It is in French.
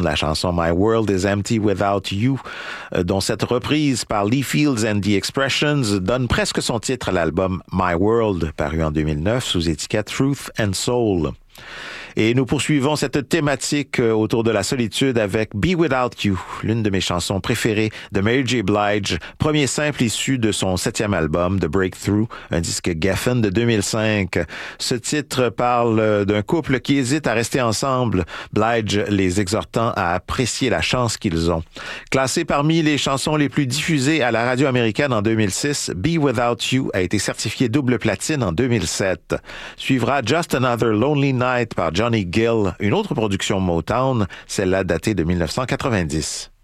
la chanson My World is Empty Without You, dont cette reprise par Lee Fields and the Expressions donne presque son titre à l'album My World, paru en 2009 sous étiquette Truth and Soul. Et nous poursuivons cette thématique autour de la solitude avec Be Without You, l'une de mes chansons préférées de Mary J. Blige, premier simple issu de son 7e album, The Breakthrough, un disque Geffen de 2005. Ce titre parle d'un couple qui hésite à rester ensemble, Blige les exhortant à apprécier la chance qu'ils ont. Classé parmi les chansons les plus diffusées à la radio américaine en 2006, Be Without You a été certifié double platine en 2007. Suivra Just Another Lonely Night par Johnny Gill, une autre production Motown, celle-là datée de 1990.